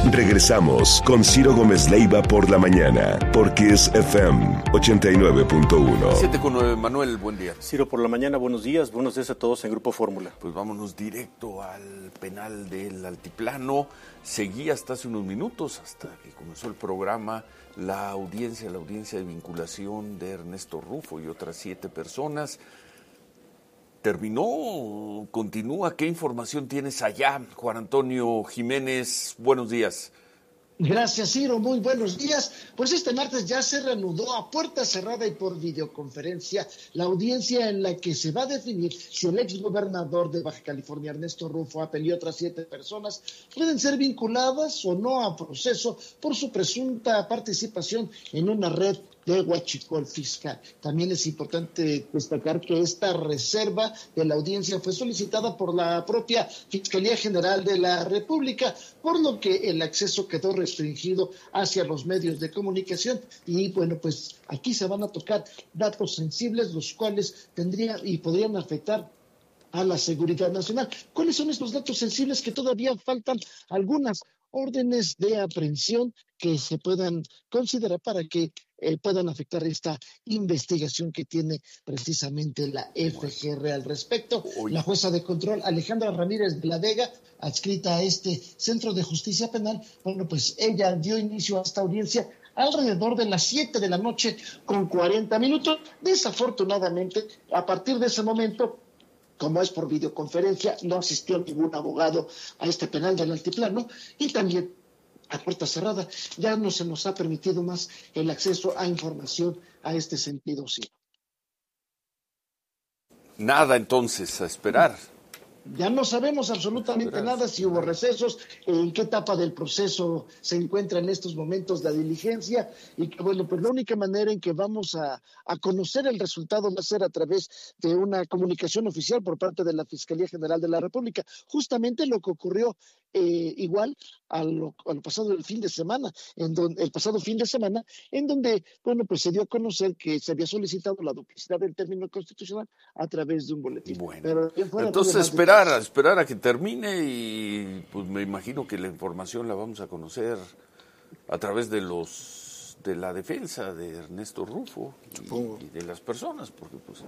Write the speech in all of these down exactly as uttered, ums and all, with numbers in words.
Regresamos con Ciro Gómez Leiva por la mañana, por Kiss F M ochenta y nueve punto uno. siete con nueve, Manuel, buen día. Ciro, por la mañana, buenos días, buenos días a todos en Grupo Fórmula. Pues vámonos directo al penal del Altiplano. Seguí hasta hace unos minutos, hasta que comenzó el programa, la audiencia, la audiencia de vinculación de Ernesto Rufo y otras siete personas. ¿Terminó? ¿Continúa? ¿Qué información tienes allá? Juan Antonio Jiménez, buenos días. Gracias, Ciro. Muy buenos días. Pues este martes ya se reanudó a puerta cerrada y por videoconferencia la audiencia en la que se va a definir si el exgobernador de Baja California, Ernesto Rufo, Apel y otras siete personas pueden ser vinculadas o no a proceso por su presunta participación en una red de huachicol fiscal. También es importante destacar que esta reserva de la audiencia fue solicitada por la propia Fiscalía General de la República, por lo que el acceso quedó restringido hacia los medios de comunicación y bueno, pues aquí se van a tocar datos sensibles, los cuales tendrían y podrían afectar a la seguridad nacional. ¿Cuáles son estos datos sensibles? Que todavía faltan algunas órdenes de aprehensión que se puedan considerar para que eh, puedan afectar esta investigación que tiene precisamente la F G R al respecto. La jueza de control Alejandra Ramírez de la Vega, adscrita a este Centro de Justicia Penal, bueno, pues ella dio inicio a esta audiencia alrededor de las siete de la noche con cuarenta minutos. Desafortunadamente, a partir de ese momento, como es por videoconferencia, no asistió ningún abogado a este penal del Altiplano y también a puerta cerrada ya no se nos ha permitido más el acceso a información a este sentido, sí. Nada entonces, a esperar. Ya no sabemos absolutamente nada, si hubo recesos, en qué etapa del proceso se encuentra en estos momentos la diligencia, y que bueno, pues la única manera en que vamos a, a conocer el resultado va a ser a través de una comunicación oficial por parte de la Fiscalía General de la República. Justamente lo que ocurrió eh, igual a lo, a lo pasado el fin de semana, en donde, el pasado fin de semana, en donde, bueno, pues se dio a conocer que se había solicitado la duplicidad del término constitucional a través de un boletín. Bueno, Pero, fuera, entonces no esperar, a esperar a que termine y pues me imagino que la información la vamos a conocer a través de los de la defensa de Ernesto Rufo y, y de las personas, porque pues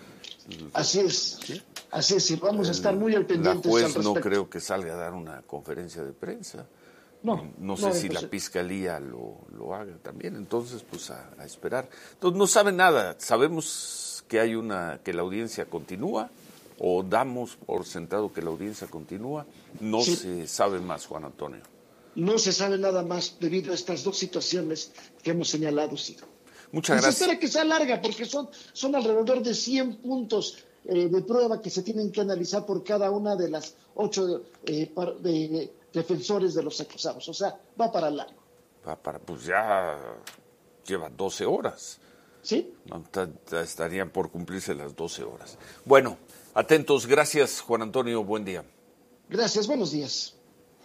así es, ¿sí? Así es, y vamos el, a estar muy al pendiente. La juez no creo que salga a dar una conferencia de prensa. No, no sé no, si pues, la fiscalía lo, lo haga también, entonces pues a, a esperar. Entonces no sabe nada, sabemos que hay una, que la audiencia continúa, o damos por sentado que la audiencia continúa, no sí. se sabe más, Juan Antonio. No se sabe nada más debido a estas dos situaciones que hemos señalado, sí. Muchas y gracias. Se espera que sea larga, porque son, son alrededor de cien puntos eh, de prueba que se tienen que analizar por cada una de las ocho eh, par, de, defensores de los acusados. O sea, va para largo. Va para, pues ya lleva doce horas. Sí. No, estarían por cumplirse las doce horas. Bueno, atentos, gracias Juan Antonio, buen día. Gracias, buenos días.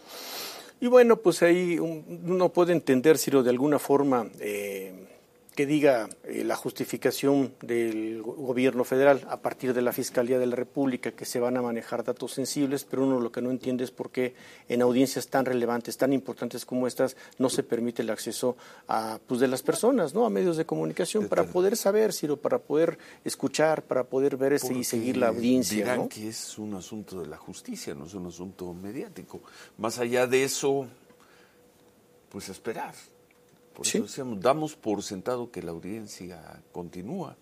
Y bueno, pues ahí uno puede entender, Ciro, de alguna forma eh, que diga eh, la justificación del gobierno federal a partir de la Fiscalía de la República que se van a manejar datos sensibles, pero uno lo que no entiende es por qué en audiencias tan relevantes, tan importantes como estas, no se permite el acceso a pues de las personas, ¿no? A medios de comunicación para poder saber, Ciro, para poder escuchar, para poder ver ese y seguir la audiencia. Dirán, ¿no?, que es un asunto de la justicia, no es un asunto mediático. Más allá de eso, pues esperar. Por eso ¿sí? decíamos, damos por sentado que la audiencia continúa.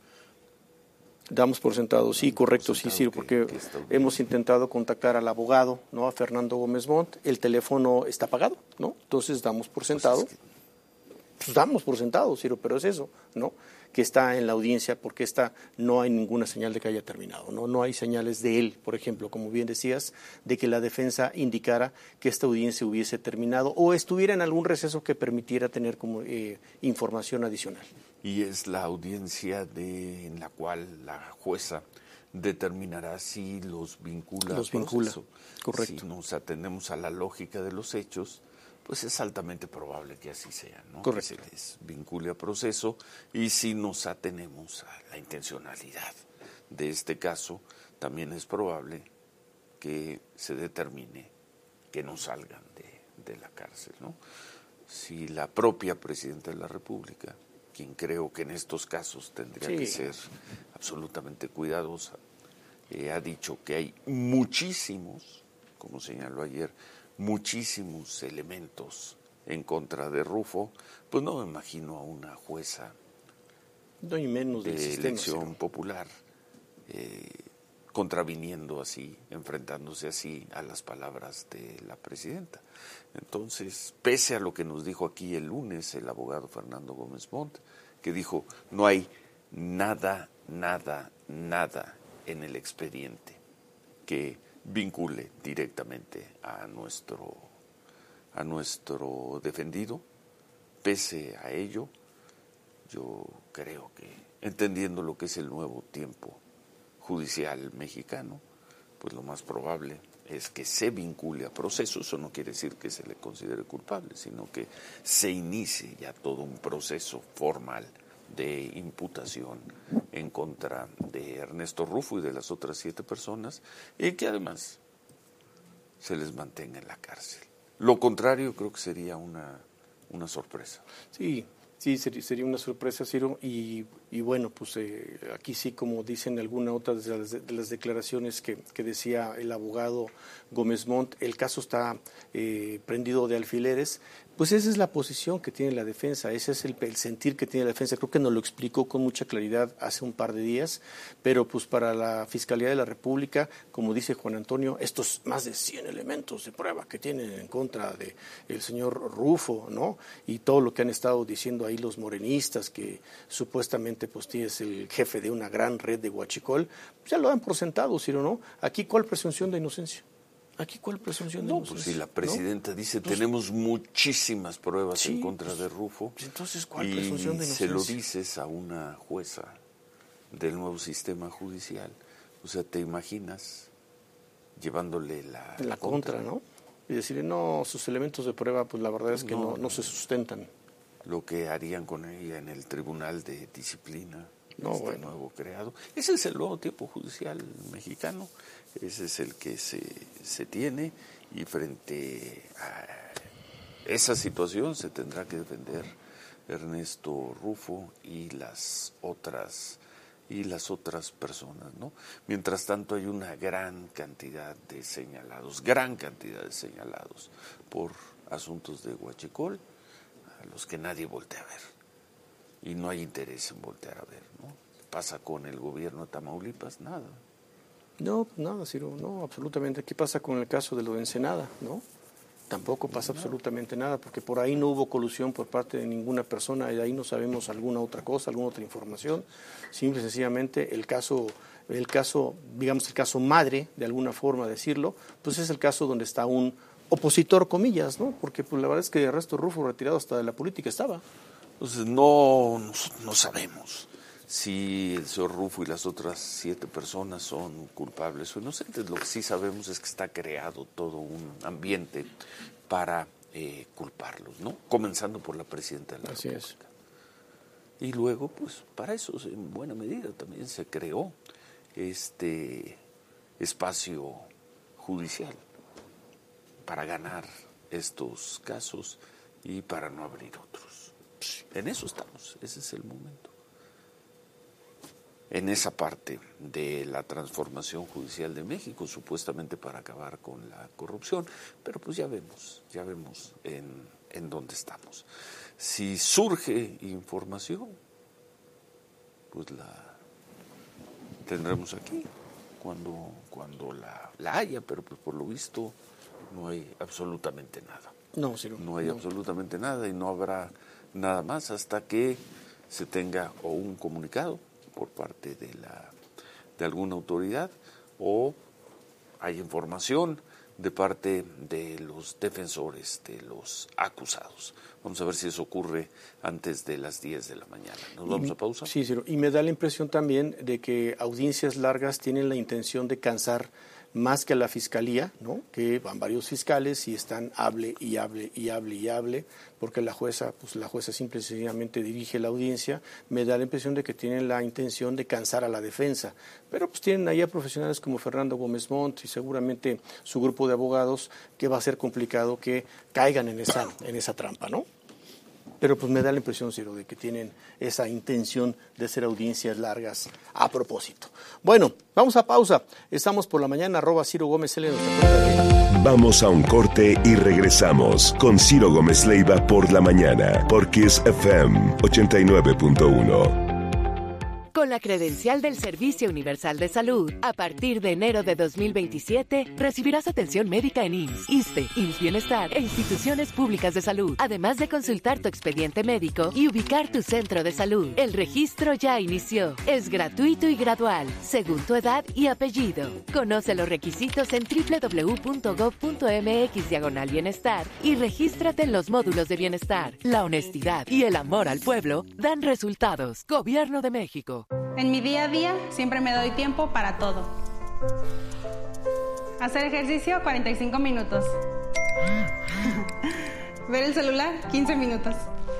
Damos por sentado, sí, damos correcto, sentado sí, Ciro, porque que, que hemos intentado contactar al abogado, ¿no? A Fernando Gómez Montt, el teléfono está apagado, ¿no? Entonces damos por sentado, pues es que... pues damos por sentado, Ciro, pero es eso, ¿no? Que está en la audiencia, porque esta no hay ninguna señal de que haya terminado, ¿no? No hay señales de él, por ejemplo, como bien decías, de que la defensa indicara que esta audiencia hubiese terminado o estuviera en algún receso que permitiera tener como eh, información adicional. Y es la audiencia de en la cual la jueza determinará si los vincula los al vincula, proceso. correcto. Si nos atendemos a la lógica de los hechos, pues es altamente probable que así sea, ¿no? Correcto. Que se les vincule a proceso, y si nos atenemos a la intencionalidad de este caso, también es probable que se determine que no salgan de, de la cárcel, ¿no? Si la propia Presidenta de la República, quien creo que en estos casos tendría sí. que ser absolutamente cuidadosa, eh, ha dicho que hay muchísimos, como señaló ayer, muchísimos elementos en contra de Rufo, pues no me imagino a una jueza no hay menos de sistema, elección sí. popular eh, contraviniendo así, enfrentándose así a las palabras de la presidenta. Entonces, pese a lo que nos dijo aquí el lunes el abogado Fernando Gómez Montt, que dijo, no hay nada, nada, nada en el expediente que vincule directamente a nuestro, a nuestro defendido, pese a ello, yo creo que, entendiendo lo que es el nuevo tiempo judicial mexicano, pues lo más probable es que se vincule a proceso. Eso no quiere decir que se le considere culpable, sino que se inicie ya todo un proceso formal de imputación en contra de Ernesto Rufo y de las otras siete personas, y que además se les mantenga en la cárcel. Lo contrario creo que sería una, una sorpresa. Sí, sí, sería una sorpresa, Ciro, y, y bueno, pues eh, aquí sí, como dicen alguna otra de las, de las declaraciones que, que decía el abogado Gómez Montt, el caso está eh, prendido de alfileres. Pues esa es la posición que tiene la defensa, ese es el, el sentir que tiene la defensa. Creo que nos lo explicó con mucha claridad hace un par de días, pero pues para la Fiscalía de la República, como dice Juan Antonio, estos más de cien elementos de prueba que tienen en contra de el señor Rufo, ¿no? Y todo lo que han estado diciendo ahí los morenistas, que supuestamente pues es el jefe de una gran red de huachicol, pues ya lo dan por sentado, ¿sí o no? Aquí, ¿cuál presunción de inocencia? Aquí, ¿cuál presunción de no, inocencia? Pues si la presidenta ¿no? dice, Entonces, tenemos muchísimas pruebas sí, en contra pues, de Rufo, pues entonces, ¿cuál y presunción de inocencia? se lo dices a una jueza del nuevo sistema judicial, o sea, te imaginas llevándole la, la contra, contra, ¿no? Y decirle, no, sus elementos de prueba, pues la verdad es que no, no, no se sustentan. Lo que harían con ella en el Tribunal de Disciplina, no, este bueno. nuevo creado. Ese es el nuevo tiempo judicial mexicano, ese es el que se, se tiene, y frente a esa situación se tendrá que defender Ernesto Rufo y las otras y las otras personas, ¿no? Mientras tanto hay una gran cantidad de señalados, gran cantidad de señalados por asuntos de huachicol, a los que nadie voltea a ver, y no hay interés en voltear a ver, ¿no? ¿Pasa con el gobierno de Tamaulipas? Nada. No, nada, Ciro, no, absolutamente. ¿Qué pasa con el caso de lo de Ensenada, no? Tampoco pasa no. absolutamente nada, porque por ahí no hubo colusión por parte de ninguna persona, y de ahí no sabemos alguna otra cosa, alguna otra información. Simple y sencillamente el caso, el caso, digamos el caso madre, de alguna forma decirlo, pues es el caso donde está un opositor, comillas, ¿no? Porque pues la verdad es que Ernesto Rufo, retirado hasta de la política, estaba. Entonces no, no, no sabemos si el señor Rufo y las otras siete personas son culpables o inocentes. Lo que sí sabemos es que está creado todo un ambiente para eh, culparlos, ¿no? Comenzando por la presidenta de la Así República. Es. Y luego, pues, para eso, en buena medida, también se creó este espacio judicial para ganar estos casos y para no abrir otros. En eso estamos, ese es el momento. En esa parte de la transformación judicial de México, supuestamente para acabar con la corrupción, pero pues ya vemos, ya vemos en, en dónde estamos. Si surge información, pues la tendremos aquí cuando, cuando la, la haya, pero pues por lo visto no hay absolutamente nada. No, Ciro, no hay no. absolutamente nada, y no habrá nada más hasta que se tenga o un comunicado por parte de la de alguna autoridad, o hay información de parte de los defensores de los acusados. Vamos a ver si eso ocurre antes de las diez de la mañana. ¿Nos vamos y, a pausa? Sí, Ciro, y me da la impresión también de que audiencias largas tienen la intención de cansar más que a la fiscalía, ¿no? Que van varios fiscales y están hable y hable y hable y hable, porque la jueza, pues la jueza simple y sencillamente dirige la audiencia. Me da la impresión de que tienen la intención de cansar a la defensa, pero pues tienen ahí a profesionales como Fernando Gómez Montt y seguramente su grupo de abogados, que va a ser complicado que caigan en esa, en esa trampa, ¿no? Pero pues me da la impresión, Ciro, de que tienen esa intención de hacer audiencias largas a propósito. Bueno, vamos a pausa. Estamos por la mañana, arroba Ciro Gómez L. Vamos a un corte y regresamos con Ciro Gómez Leiva por la mañana, por Kiss F M ochenta y nueve punto uno. Con la credencial del Servicio Universal de Salud, a partir de enero de dos mil veintisiete, recibirás atención médica en I M S S, ISSSTE, I M S S Bienestar e instituciones públicas de salud, además de consultar tu expediente médico y ubicar tu centro de salud. El registro ya inició. Es gratuito y gradual, según tu edad y apellido. Conoce los requisitos en doble u doble u doble u punto gob punto eme equis diagonal bienestar y regístrate en los módulos de bienestar. La honestidad y el amor al pueblo dan resultados. Gobierno de México. En mi día a día siempre me doy tiempo para todo. Hacer ejercicio, cuarenta y cinco minutos. Ver el celular, quince minutos.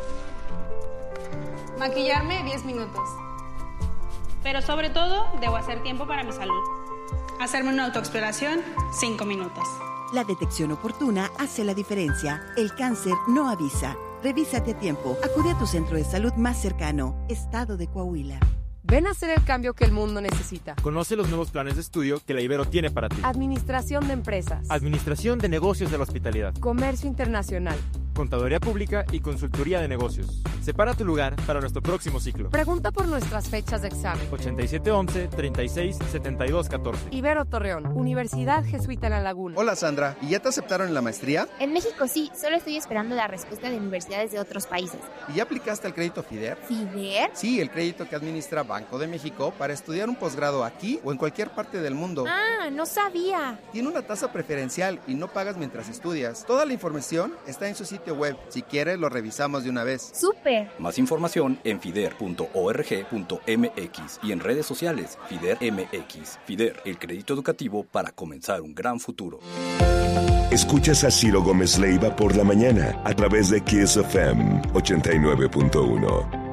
Maquillarme, diez minutos. Pero sobre todo, debo hacer tiempo para mi salud. Hacerme una autoexploración, cinco minutos. La detección oportuna hace la diferencia. El cáncer no avisa. Revísate a tiempo. Acude a tu centro de salud más cercano. Estado de Coahuila. Ven a hacer el cambio que el mundo necesita. Conoce los nuevos planes de estudio que la Ibero tiene para ti. Administración de empresas. Administración de negocios de la hospitalidad. Comercio internacional. Contaduría pública y consultoría de negocios. Separa tu lugar para nuestro próximo ciclo. Pregunta por nuestras fechas de examen. ochenta y siete once, treinta y seis, setenta y dos catorce. Ibero Torreón, Universidad Jesuita en La Laguna. Hola Sandra, ¿y ya te aceptaron en la maestría? En México sí, solo estoy esperando la respuesta de universidades de otros países. ¿Y ya aplicaste al crédito FIDER? ¿FIDER? Sí, el crédito que administra Banco de México para estudiar un posgrado aquí o en cualquier parte del mundo. Ah, no sabía. Tiene una tasa preferencial y no pagas mientras estudias. Toda la información está en su sitio web. Si quieres, lo revisamos de una vez. ¡Súper! Más información en fider punto org punto mx y en redes sociales FIDER M X. FIDER, el crédito educativo para comenzar un gran futuro. Escuchas a Ciro Gómez Leiva por la mañana a través de Kiss F M ochenta y nueve punto uno.